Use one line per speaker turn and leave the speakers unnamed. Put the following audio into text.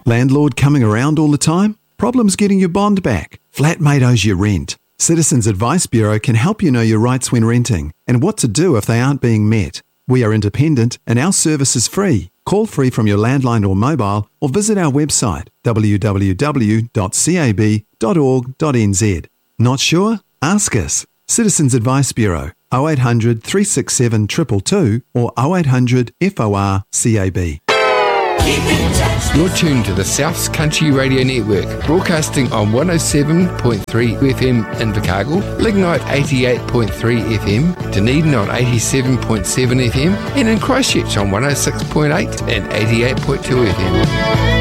Landlord coming around all the time? Problems getting your bond back? Flatmate owes you rent? Citizens Advice Bureau can help you know your rights when renting and what to do if they aren't being met. We are independent and our service is free. Call free from your landline or mobile or visit our website www.cab.org.nz. Not sure? Ask us. Citizens Advice Bureau, 0800 367 222 or 0800 FOR CAB.
You're tuned to the South's Country Radio Network, broadcasting on 107.3 FM in Invercargill, Lignite 88.3 FM, Dunedin on 87.7 FM, and in Christchurch on 106.8 and 88.2 FM.